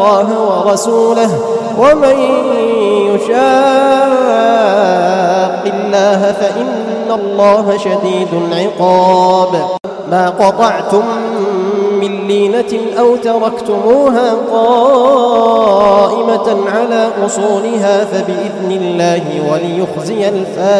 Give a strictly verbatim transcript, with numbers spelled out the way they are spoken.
الله ورسوله ومن يشاق الله فإن الله شديد العقاب. ما قطعتم من لينة أو تركتموها قائمة على أصولها فبإذن الله وليخزي الفاسقين.